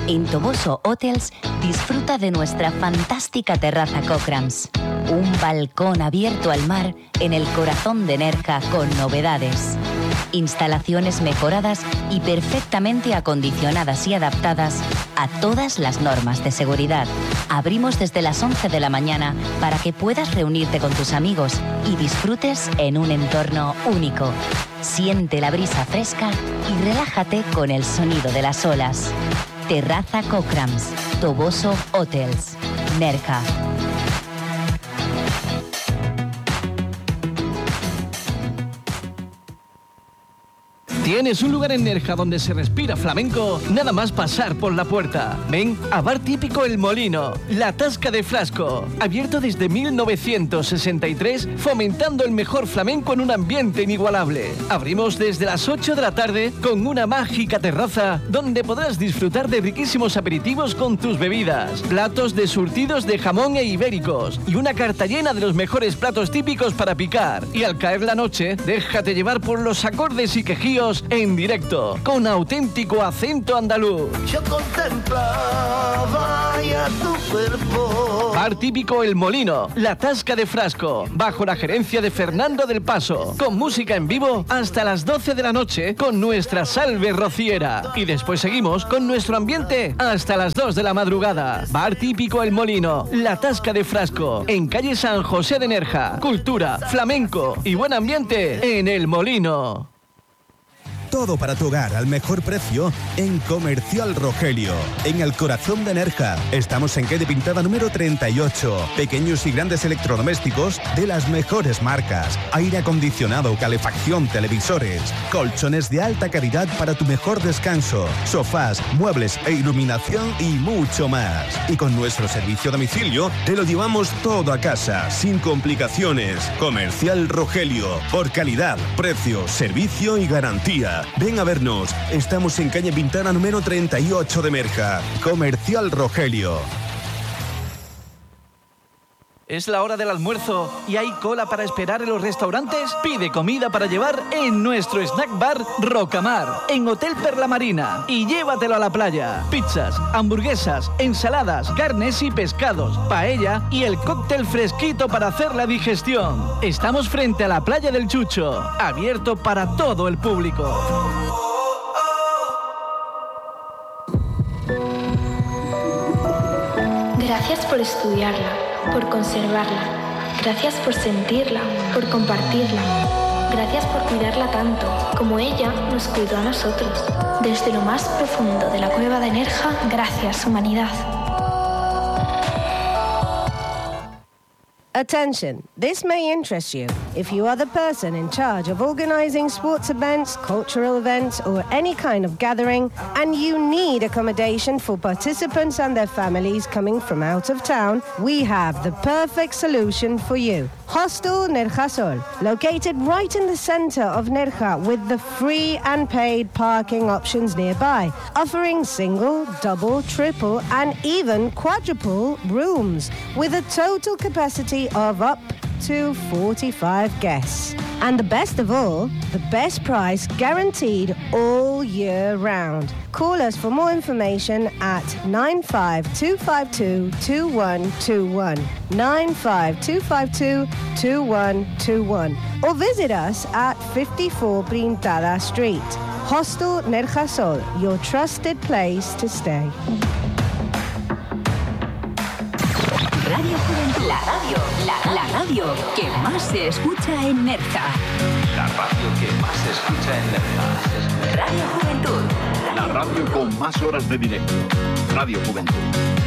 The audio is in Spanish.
En Toboso Hotels disfruta de nuestra fantástica terraza Cochrams. Un balcón abierto al mar en el corazón de Nerja con novedades. Instalaciones mejoradas y perfectamente acondicionadas y adaptadas a todas las normas de seguridad. Abrimos desde las 11 de la mañana para que puedas reunirte con tus amigos y disfrutes en un entorno único. Siente la brisa fresca y relájate con el sonido de las olas. Terraza Cochrams, Toboso Hotels, Nerja. ¿Tienes un lugar en Nerja donde se respira flamenco? Nada más pasar por la puerta. Ven a Bar Típico El Molino, La Tasca de Frasco. Abierto desde 1963, fomentando el mejor flamenco en un ambiente inigualable. Abrimos desde las 8 de la tarde con una mágica terraza donde podrás disfrutar de riquísimos aperitivos con tus bebidas, platos de surtidos de jamón e ibéricos y una carta llena de los mejores platos típicos para picar. Y al caer la noche, déjate llevar por los acordes y quejíos en directo, con auténtico acento andaluz. Yo contemplaba ya tu cuerpo. Bar Típico El Molino, La Tasca de Frasco, bajo la gerencia de Fernando del Paso, con música en vivo hasta las 12 de la noche con nuestra salve rociera. Y después seguimos con nuestro ambiente hasta las 2 de la madrugada. Bar Típico El Molino, La Tasca de Frasco, en calle San José de Nerja. Cultura, flamenco y buen ambiente en El Molino. Todo para tu hogar al mejor precio en Comercial Rogelio, en el corazón de Nerja. Estamos en calle Pintada número 38. Pequeños y grandes electrodomésticos de las mejores marcas. Aire acondicionado, calefacción, televisores, colchones de alta calidad para tu mejor descanso, sofás, muebles e iluminación y mucho más. Y con nuestro servicio a domicilio te lo llevamos todo a casa, sin complicaciones. Comercial Rogelio, por calidad, precio, servicio y garantía. Ven a vernos. Estamos en calle Pintana número 38 de Nerja. Comercial Rogelio. Es la hora del almuerzo y hay cola para esperar en los restaurantes. Pide comida para llevar en nuestro snack bar Rocamar, en Hotel Perla Marina, y llévatelo a la playa. Pizzas, hamburguesas, ensaladas, carnes y pescados, paella y el cóctel fresquito para hacer la digestión. Estamos frente a la playa del Chucho, abierto para todo el público. Gracias por estudiarla, por conservarla. Gracias por sentirla, por compartirla. Gracias por cuidarla tanto, como ella nos cuidó a nosotros. Desde lo más profundo de la cueva de Nerja, gracias, humanidad. Attention, this may interest you. If you are the person in charge of organizing sports events, cultural events, or any kind of gathering, and you need accommodation for participants and their families coming from out of town, we have the perfect solution for you. Hostel Nerja Sol, located right in the center of Nerja with the free and paid parking options nearby, offering single, double, triple, and even quadruple rooms with a total capacity of up to 45 guests. And the best of all, the best price guaranteed all year round. Call us for more information at 952522121, 952522121, or visit us at 54 Pintada Street. Hostel Nerja Sol, your trusted place to stay. Radio Juventud, la radio que más se escucha en Nerja. La radio que más se escucha en Nerja. Radio Juventud. La radio con más horas de directo. Radio Juventud.